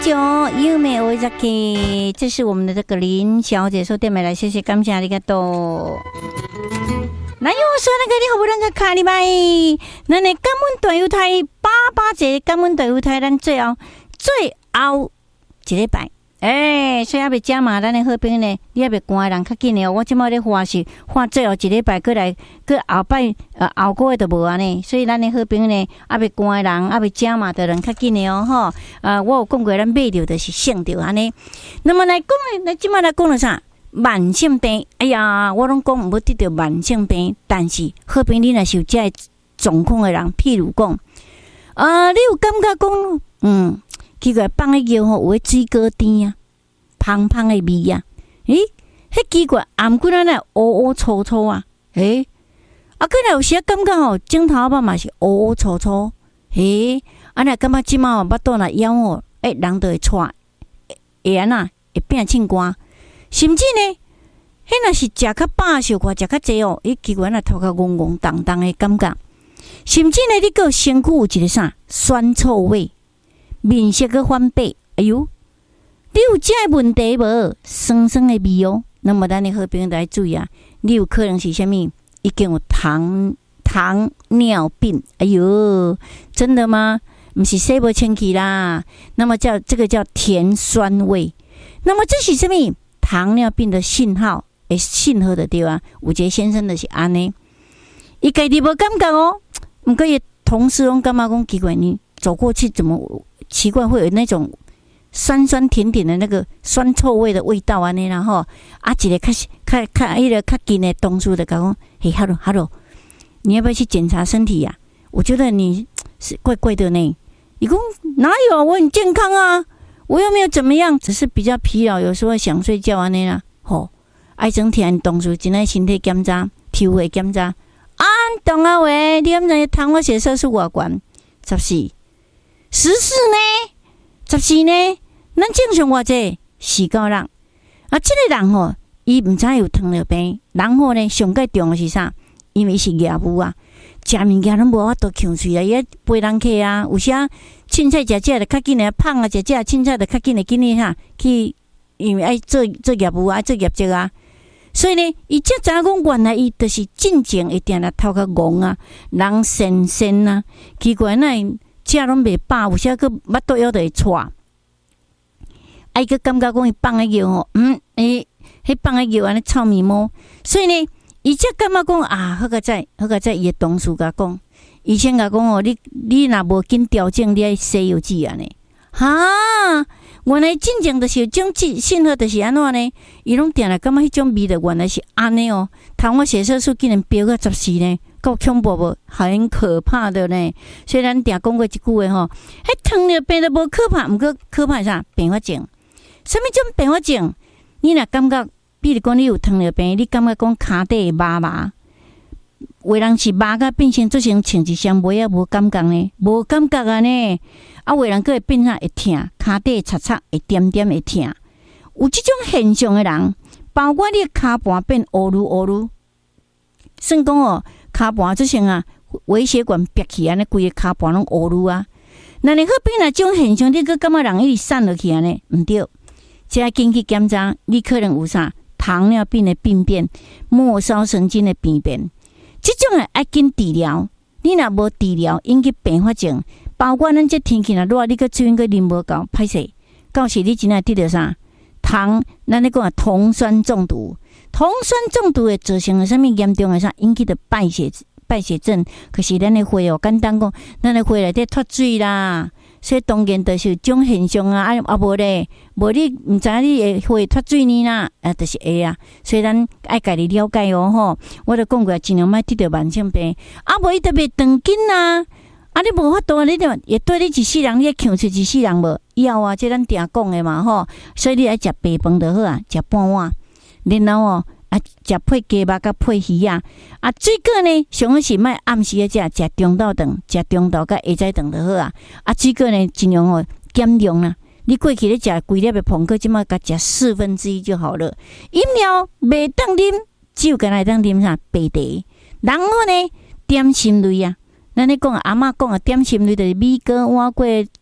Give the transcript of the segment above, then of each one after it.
酒优美味ザキ，这是我们的这个林小姐说电美来，谢谢感谢ありがとう。那又说那个你好不能个卡礼拜，那你感恩大犹太88节感恩大犹太，咱最后一礼拜。所以还袂加码，咱的好朋友呢，你还袂赶人较紧的哦。我即摆咧画是画最后一礼拜，过来过后摆后个月就无安尼。所以咱的好朋友呢，还袂赶人，还袂加码的人较紧的哦吼。我有讲过，咱买着就是省着安尼。那么来讲呢，咱即摆来讲了啥？慢性病。哎呀，我拢讲毋要得着慢性病，但是好朋友你若是有这状况的人，譬如讲，你有感觉讲，奇怪，放迄药吼，有迄水果甜啊，芳芳的味啊，迄奇怪，頷骨仔呢乌乌粗粗啊，过来有时感觉吼，枕头仔嘛是乌乌粗粗，若感觉即马吼，巴肚若枵吼，人就会喘，会安那会变凊寒，甚至呢，迄若是食较饱小可食较济哦，奇怪，若头壳戆戆动动的感觉，甚至呢，你个身躯有一个啥酸臭味。面色个翻白，哎哟，你有这问题无？酸酸的味哦。那么咱的好朋友来注意啊，你有可能是啥物？已经有糖尿病。哎哟，真的吗？不是洗不清气啦。那么这个叫甜酸味。那么这是什么？糖尿病的信号，信号的对啊。有一个先生就是安尼，伊家己无感觉哦，不过伊同事拢感觉讲奇怪，你走过去怎么？奇怪，会有那种酸酸甜甜的那个酸臭味的味道安尼，然后一个迄个较近的同事就讲，嘿 ，hello， 你要不要去检查身体呀？我觉得你是怪怪的呢。你讲哪有？我很健康啊，我又没有怎么样，只是比较疲劳，有时候想睡觉安尼啦。爱整天同事真爱身体检查、体位检查。懂啊喂，你敢知糖化血色素偌悬？14呢？14呢？咱正常偌济4-9人啊，这个人吼，伊毋知有糖尿病，人吼呢上介重的是啥？因为是业务啊，食物件拢无法度呛喙啊，伊陪人客啊，有时凊彩食就较紧的胖啊，食凊彩就较紧的紧的去，因为爱做业务啊，做业绩啊。所以呢，伊才知影讲，原来伊就是真正会定来头壳戆啊，人神啊，奇怪那食拢袂饱，有时个腹肚枵就会喘。伊个感觉讲伊放个药吼，迄放个药安尼臭咪毛，所以呢，伊才感觉讲好个在伊的同事甲讲，医生甲讲哦，你若无紧调整，你爱洗药剂啊呢。原来真正就是有种信号，就是安怎呢？伊拢定来感觉迄种味道，原来是安尼哦。糖化血色素竟然飙到14呢，够恐怖无？很可怕的呢。所以咱定讲过一句话吼，迄糖尿病都无可怕，毋过可怕是啥？并发症。什么种并发症？你若感觉，比如讲你有糖尿病，你感觉讲骹底麻麻，有人是麻甲变成做成穿一双袜啊，无感觉呢，无感觉啊呢。有人佫会变啥会痛，骹底擦擦会点点会痛。有这种现象的人，包括你骹盘变乌噜，算讲哦，骹盘做成微血管憋起安尼，规个骹盘拢乌噜啊。那你好变这种现象，你佫感觉人一直散落去安尼，毋对。这要紧去检查，你可能有啥糖尿病的病变、末梢神经的病变，这种要紧治疗。你若无治疗，引起并发症。包括咱这天气若热，你个水个啉无够，歹势。到时你真系得到啥咱咧讲酮酸中毒。酮酸中毒会造成什么严重的啥？引起的败血症。可是咱的血简单讲，咱的血内底脱水啦。所以当然就是有种现象啊，无咧，无你毋知你会血脱水呢啦，就是会啊。所以咱爱家己了解哦吼。我都讲过，尽量莫得到慢性病，无伊特别长紧啊。你无法度，你就也对你一世人，你强出一世人无？要啊，这咱定讲的嘛吼。所以你爱食白饭就好啊，食半碗，然后食配鸡肉甲配鱼啊。水果呢，上好是莫暗时食中昼顿，食中昼甲下昼顿就好啊。水果呢，尽量减量啦。你过去咧食规粒的苹果，即马甲食1/4就好了。饮料袂当啉，只有干来当啉啥白茶。然后呢，点心类啊。咱咧讲阿嬷讲点心类就是米糕、碗粿、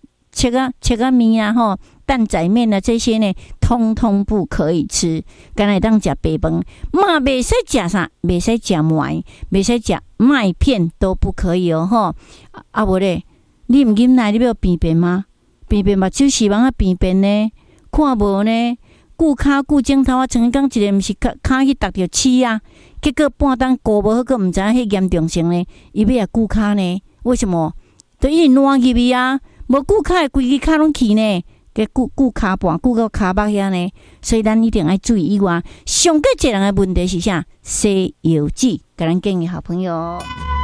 切个面啊吼，蛋仔面啊这些呢，通通不可以吃。敢来当食白饭，嘛袂使食啥，袂使食糜，袂使食麦片都不可以哦吼。啊无咧，你唔饮奶，你要便便吗？便便目睭视网啊便便呢？看无呢？顾骹顾镜头啊，曾经讲一个毋是骹去踏着刺啊，结果半当顾无好，个毋知影迄严重性呢，伊要来顾骹呢？为什么？就因为烂入去啊，无顾骹规个骹拢去呢，给顾骹半，顾到骹目遐呢，所以咱一定要注意以外，上个一人的问题是啥？西药籽，给咱建议好朋友。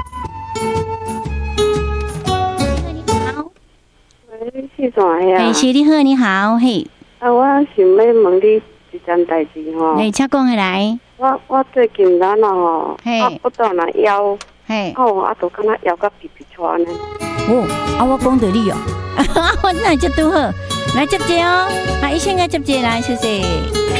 喂，是啥呀？ 嘿，是你好，你好，嘿。 啊，我想要问你一件代志吼。 嘿，请讲下来。 我最近咱吼，不到那腰，啊，都敢若腰甲皮皮喘呢。 哦，啊，我讲到你哦，我那接拄好，来接接哦，啊，医生个接接来，谢谢。